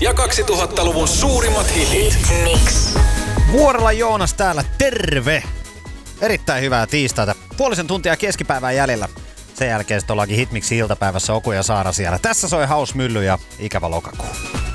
ja 2000-luvun suurimmat hitit. Mix. Vuorella Joonas täällä, terve! Erittäin hyvää tiistaita. Puolisen tuntia keskipäivää jäljellä. Sen jälkeen sitten ollaankin Hitmixin iltapäivässä Oku ja Saara siellä. Tässä soi House Mylly ja ikävä lokakuu.